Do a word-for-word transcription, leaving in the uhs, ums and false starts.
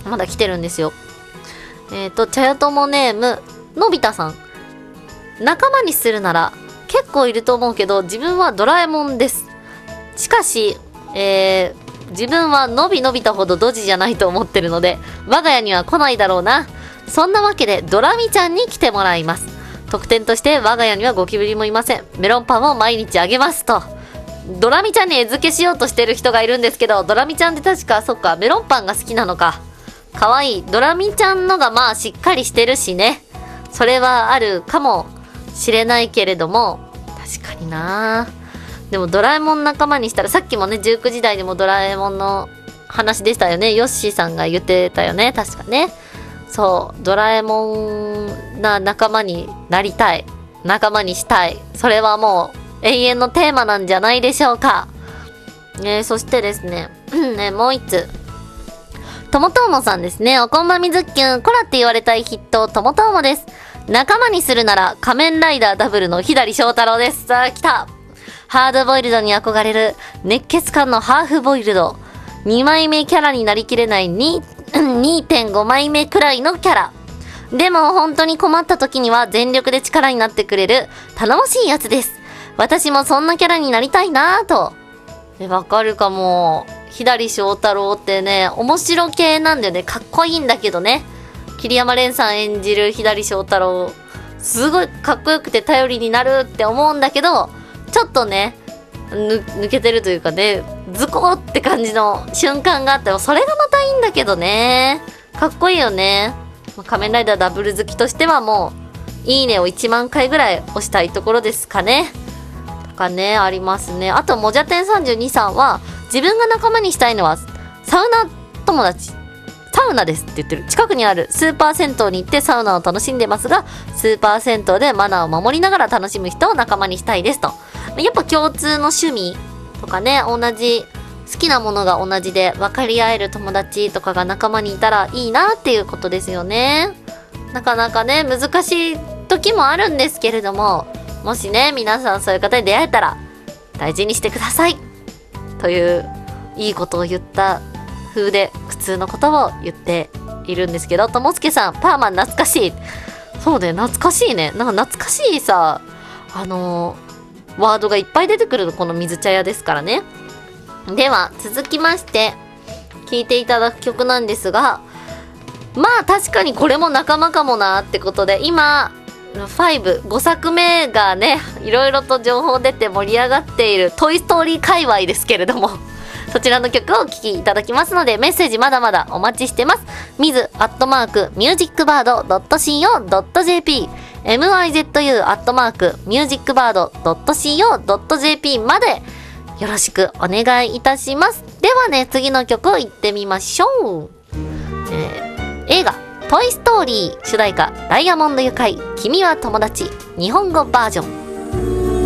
まだ来てるんですよ。えっと、茶屋友ネーム、のび太さん。仲間にするなら、結構いると思うけど、自分はドラえもんです。しかし、えー、自分はのびのび太ほどドジじゃないと思ってるので、我が家には来ないだろうな。そんなわけで、ドラミちゃんに来てもらいます。特典として、我が家にはゴキブリもいません。メロンパンを毎日あげますと。ドラミちゃんに餌付けしようとしてる人がいるんですけど、ドラミちゃんって確か、そっか、メロンパンが好きなのか。かわいい。ドラミちゃんのがまあしっかりしてるしね。それはあるかもしれないけれども、確かにな。でもドラえもん仲間にしたら、さっきもね、じゅうくじ台でもドラえもんの話でしたよね。ヨッシーさんが言ってたよね。確かね。そう、ドラえもんな仲間になりたい。仲間にしたい。それはもう永遠のテーマなんじゃないでしょうか。ね、そしてですね、ね、もう一つ。ともともさんですね。おこんばみずっきゅん。こらって言われたい筆頭、ともともです。仲間にするなら、仮面ライダーダブルの左翔太郎です。さあ、来た。ハードボイルドに憧れる、熱血感のハーフボイルド。にまいめキャラになりきれない にてんご 枚目くらいのキャラ。でも本当に困った時には全力で力になってくれる、頼もしいやつです。私もそんなキャラになりたいなぁと。え、わかるかも。左翔太郎ってね、面白系なんだよね。かっこいいんだけどね。桐山蓮さん演じる左翔太郎、すごいかっこよくて頼りになるって思うんだけど、ちょっとね、ぬ抜けてるというかね、ズコーって感じの瞬間があっても、それがまたいいんだけどね。かっこいいよね。仮面ライダーダブル好きとしてはもう、いいねをいちまんかいぐらい押したいところですかね。とかね、ありますね。あと、もじゃてんさんじゅうにさんは、自分が仲間にしたいのは、サウナ友達。サウナですって言ってる。近くにあるスーパー銭湯に行ってサウナを楽しんでますが、スーパー銭湯でマナーを守りながら楽しむ人を仲間にしたいですと。やっぱ共通の趣味とかね、同じ、好きなものが同じで分かり合える友達とかが仲間にいたらいいなっていうことですよね。なかなかね、難しい時もあるんですけれども、もしね、皆さんそういう方に出会えたら大事にしてくださいといういいことを言った風で普通のことを言っているんですけど、ともすけさん、パーマン懐かしい。そうね、懐かしいね。なんか懐かしいさ、あのー、ワードがいっぱい出てくるの、この水茶屋ですからね。では、続きまして、聴いていただく曲なんですが、まあ確かにこれも仲間かもなってことで、今、ご、ごさくめがね、いろいろと情報出て盛り上がっているトイストーリー界隈ですけれども、そちらの曲をお聴きいただきますので、メッセージまだまだお待ちしてます。ミズアットマークミュージックバードドットシーオードットジェーピー ミズ アットマークミュージックバードドットシーオードットジェーピー までよろしくお願いいたします。ではね、次の曲をいってみましょう。えー、映画トイストーリー主題歌ダイヤモンドユカイ君は友達日本語バージョン。